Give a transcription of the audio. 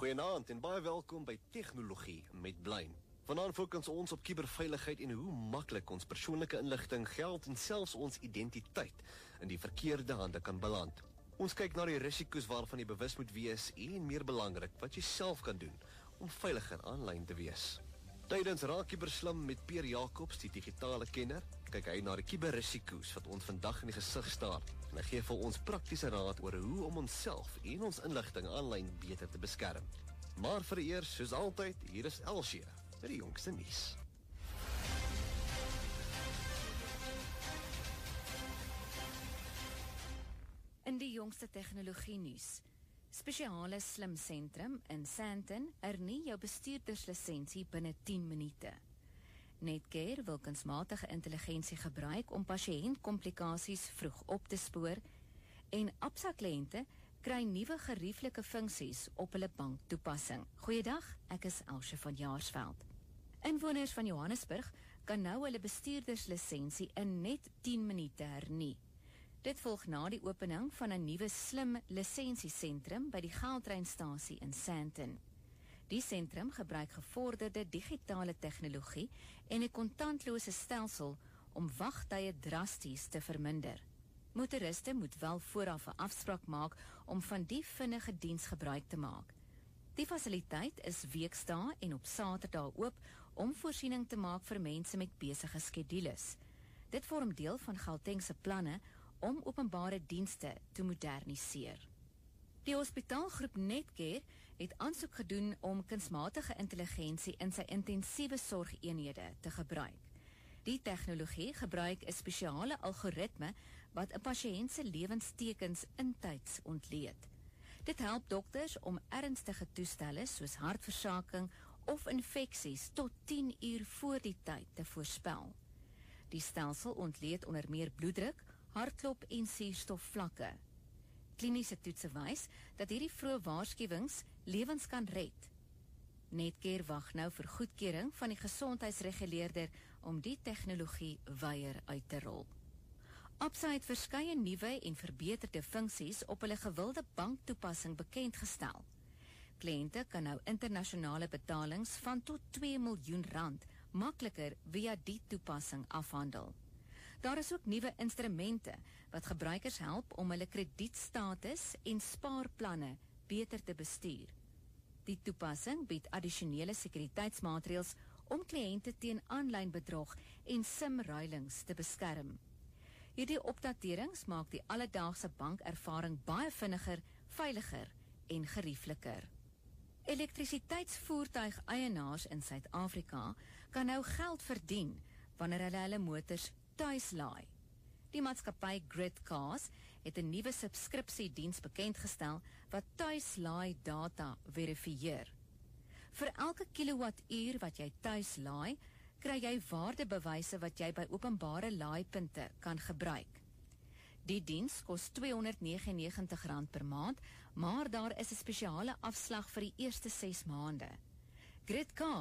Goeienaand en baie welkom by Tegnologie met Blyn. Vanaand fokus ons op kuberveiligheid en hoe maklik ons persoonlike inligting, geld en selfs ons identiteit in die verkeerde hande kan beland. Ons kyk na die risiko's waarvan jy bewus moet wees en meer belangrik, wat jy self kan doen om veiliger aanlyn te wees. Tydens Raak Kuberslim met Pierre Jacobs, die digitale kenner, kyk hy na die kuberrisiko's wat ons vandag in die gesig staar. En hy gee vir ons praktiese raad oor hoe om onsself en ons inligting aanlyn beter te beskerm. Maar vir eers, soos altyd, hier is Elsie met die jongste nuus. In die jongste tegnologie nuus. Spesiale slim sentrum in Sandton hernie jou bestuurderslisensie binne 10 minute. Netcare wil kunsmatige intelligensie gebruik om pasiëntkomplikasies vroeg op te spoor en Absa-kliënte kry nuwe gerieflike funksies op hulle banktoepassing. Goeiedag, ek is Elsje van Jaarsveld. Inwoners van Johannesburg kan nou hulle bestuurderslisensie in net 10 minute hernie. Dit volg na die opening van 'n nuwe slim lisensiesentrum by die Gautrainstasie in Sandton. Die sentrum gebruik gevorderde digitale tegnologie en 'n kontantlose stelsel om wagtye drasties te verminder. Motoriste moet wel vooraf 'n afspraak maak om van die vinnige diens gebruik te maak. Die fasiliteit is weekdae en op Saterdae oop om voorsiening te maak vir mense met besige skedules. Dit vorm deel van Gauteng se planne om openbare dienste te moderniseer. Die hospitaalgroep Netcare het aansoek gedoen om kunsmatige intelligensie in sy intensiewe sorgeenhede te gebruik. Die tegnologie gebruik 'n spesiale algoritme wat 'n pasiënt se lewenstekens intyds ontleed. Dit help dokters om ernstige toestelle soos hartversaking of infeksies tot 10 uur voor die tyd te voorspel. Die stelsel ontleed onder meer bloeddruk, hartklop en suurstofvlakke. Kliniese toetse wys dat hierdie vroeë waarskuwings lewens kan red. Netcare wag nou vir goedkeuring van die gesondheidsreguleerder om die tegnologie weier uit te rol. Absa het verskeie nuwe en verbeterde funksies op hulle gewilde banktoepassing bekendgestel. Kliënte kan nou internasionale betalings van tot R2 miljoen makliker via die toepassing afhandel. Daar is ook nuwe instrumente wat gebruikers help om hulle kredietstatus en spaarplanne beter te bestuur. Die toepassing bied addisionele sekuriteitsmaatreëls om kliënte teen aanlyn bedrog en SIM-ruilings te beskerm. Hierdie opdaterings maak die alledaagse bankervaring baie vinniger, veiliger en geriefliker. Elektrisiteitsvoertuig-eienaars in Suid-Afrika kan nou geld verdien wanneer hulle motors tuis laai. Die maatskappy GridCars het 'n nuwe subskripsiediens bekendgestel wat tuislaai data verifieer. Vir elke kilowattuur wat jy tuis laai, kry jy waardebewyse wat jy by openbare laaipunte kan gebruik. Die diens kos R299 per maand, maar daar is 'n spesiale afslag vir die eerste 6 maande. GridCars